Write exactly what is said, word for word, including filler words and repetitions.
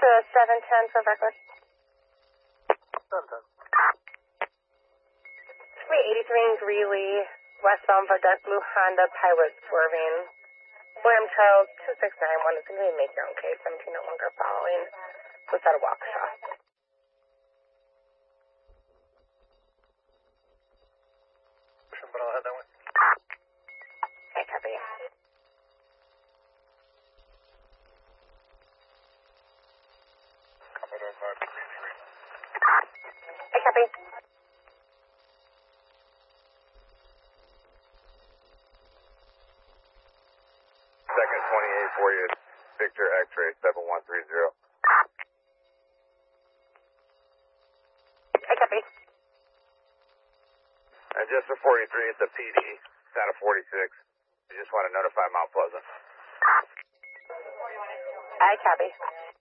to seven ten for reckless. seven ten. three eighty-three in Greeley, westbound for dark blue Honda Pilot swerving. William Charles two six nine one is going to make your own case, seventeen no longer following. What's that a Waukesha? But I'll head that way. Okay, copy. Commodore five three three. Okay, copy. Second twenty-eight for you, Victor X-ray seven one three zero. Okay, copy. And just for forty-three, it's a P D, Santa forty-six. I just want to notify Mount Pleasant. I copy.